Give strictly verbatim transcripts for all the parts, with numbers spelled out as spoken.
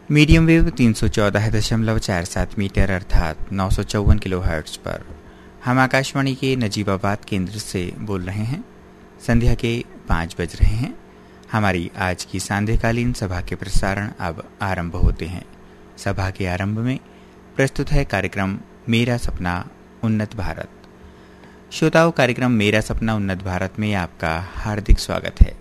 Medium wave तीन सौ चौदह दशमलव चार सात मीटर अर्थात नौ सौ चौवन किलो हर्ट्ज पर हम आकाशवाणी के नजीबाबाद केंद्र से बोल रहे हैं। संध्या के पाँच बज रहे हैं। हमारी आज की सांध्यकालीन सभा के प्रसारण अब आरंभ होते हैं। सभा के आरंभ में प्रस्तुत है कार्यक्रम मेरा सपना उन्नत भारत। श्रोताओं, कार्यक्रम मेरा सपना उन्नत भारत में आपका हार्दिक स्वागत है।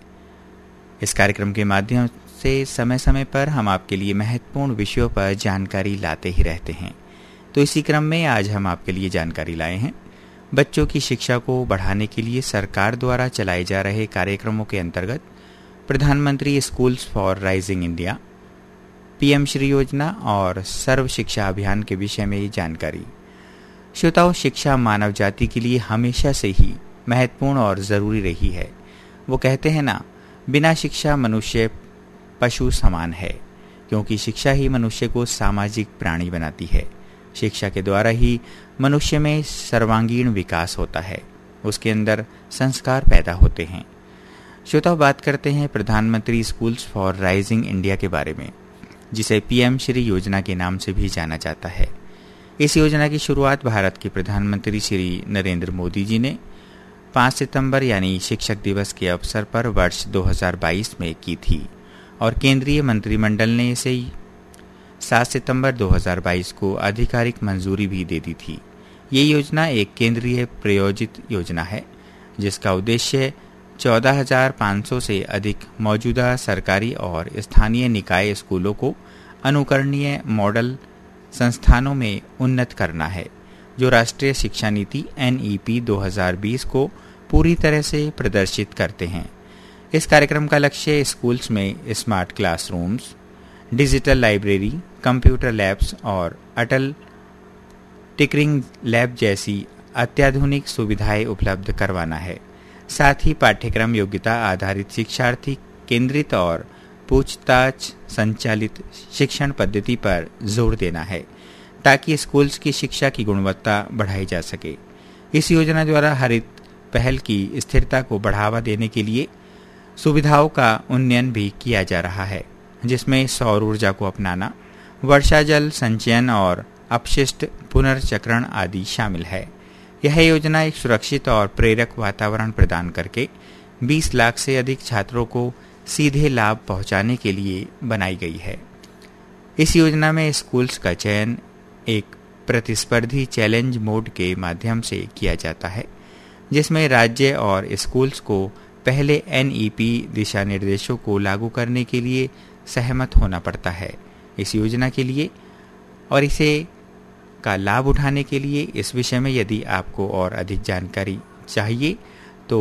इस कार्यक्रम के माध्यम से समय समय पर हम आपके लिए महत्वपूर्ण विषयों पर जानकारी लाते ही रहते हैं। तो इसी क्रम में आज हम आपके लिए जानकारी लाए हैं बच्चों की शिक्षा को बढ़ाने के लिए सरकार द्वारा चलाए जा रहे कार्यक्रमों के अंतर्गत प्रधानमंत्री schools for rising India, PM Shri योजना और सर्व शिक्षा अभियान के विषय में जानकारी। श्रोताओं, शिक्षा मानव जाति के लिए हमेशा से ही महत्वपूर्ण और ज़रूरी रही है। वो कहते हैं ना, बिना शिक्षा मनुष्य पशु समान है, क्योंकि शिक्षा ही मनुष्य को सामाजिक प्राणी बनाती है। शिक्षा के द्वारा ही मनुष्य में सर्वांगीण विकास होता है, उसके अंदर संस्कार पैदा होते हैं। श्रोताओं, बात करते हैं प्रधानमंत्री स्कूल्स फॉर राइजिंग इंडिया के बारे में, जिसे पीएम श्री योजना के नाम से भी जाना जाता है। इस योजना की शुरुआत भारत के प्रधानमंत्री श्री नरेंद्र मोदी जी ने पाँच सितंबर यानी शिक्षक दिवस के अवसर पर वर्ष दो हज़ार बाईस में की थी और केंद्रीय मंत्रिमंडल ने इसे सात सितंबर दो हज़ार बाईस को आधिकारिक मंजूरी भी दे दी थी। ये योजना एक केंद्रीय प्रायोजित योजना है, जिसका उद्देश्य चौदह हज़ार पाँच सौ से अधिक मौजूदा सरकारी और स्थानीय निकाय स्कूलों को अनुकरणीय मॉडल संस्थानों में उन्नत करना है, जो राष्ट्रीय शिक्षा नीति एन ई पी दो हज़ार बीस को पूरी तरह से प्रदर्शित करते हैं। इस कार्यक्रम का लक्ष्य स्कूल्स में smart classrooms, digital library, computer labs और अटल टिकरिंग लैब जैसी अत्याधुनिक सुविधाएं उपलब्ध करवाना है। साथ ही पाठ्यक्रम योग्यता आधारित शिक्षार्थी केंद्रित और पूछताछ संचालित शिक्षण पद्धति पर जोर देना है, ताकि स्कूल्स की शिक्षा की गुणवत्ता बढ़ाई जा सके। इस योजना द्वारा हरित पहल की स्थिरता को बढ़ावा देने के लिए सुविधाओं का उन्नयन भी किया जा रहा है, जिसमें सौर ऊर्जा को अपनाना, वर्षा जल संचयन और अपशिष्ट पुनर्चक्रण आदि शामिल है। यह योजना एक सुरक्षित और प्रेरक वातावरण प्रदान करके बीस लाख से अधिक छात्रों को सीधे लाभ पहुंचाने के लिए बनाई गई है। इस योजना में स्कूल्स का चयन एक प्रतिस्पर्धी चैलेंज मोड के माध्यम से किया जाता है, जिसमें राज्य और स्कूल्स को पहले एन ई पी दिशा निर्देशों को लागू करने के लिए सहमत होना पड़ता है। इस योजना के लिए और इसे का लाभ उठाने के लिए इस विषय में यदि आपको और अधिक जानकारी चाहिए तो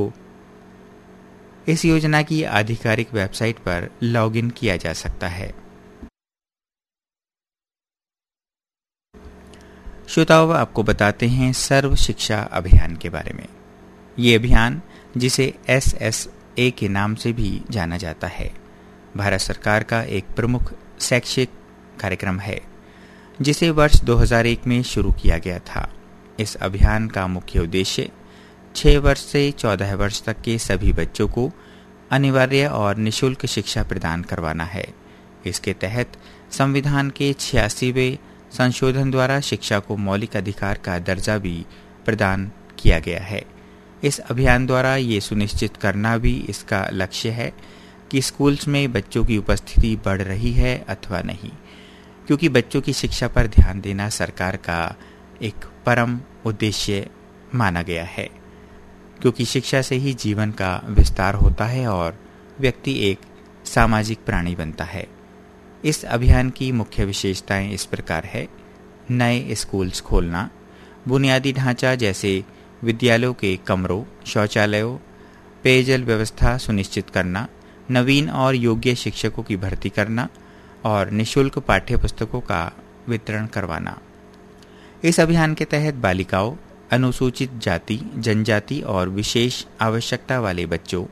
इस योजना की आधिकारिक वेबसाइट पर लॉगिन किया जा सकता है। श्रोताओं, आपको बताते हैं सर्व शिक्षा अभियान के बारे में। ये अभियान, जिसे एस एस ए के नाम से भी जाना जाता है, भारत सरकार का एक प्रमुख शैक्षिक कार्यक्रम है, जिसे वर्ष दो हज़ार एक में शुरू किया गया था। इस अभियान का मुख्य उद्देश्य छह वर्ष से चौदह वर्ष तक के सभी बच्चों को अनिवार्य और निःशुल्क शिक्षा प्रदान करवाना है। इसके तहत संविधान के छियासीवें संशोधन द्वारा शिक्षा को मौलिक अधिकार का दर्जा भी प्रदान किया गया है। इस अभियान द्वारा ये सुनिश्चित करना भी इसका लक्ष्य है कि स्कूल्स में बच्चों की उपस्थिति बढ़ रही है अथवा नहीं, क्योंकि बच्चों की शिक्षा पर ध्यान देना सरकार का एक परम उद्देश्य माना गया है, क्योंकि शिक्षा से ही जीवन का विस्तार होता है और व्यक्ति एक सामाजिक प्राणी बनता है। इस अभियान की मुख्य विशेषताएं इस प्रकार है: नए स्कूल्स खोलना, बुनियादी ढांचा जैसे विद्यालयों के कमरों, शौचालयों, पेयजल व्यवस्था सुनिश्चित करना, नवीन और योग्य शिक्षकों की भर्ती करना और निःशुल्क पाठ्य पुस्तकों का वितरण करवाना। इस अभियान के तहत बालिकाओं, अनुसूचित जाति, जनजाति और विशेष आवश्यकता वाले बच्चों,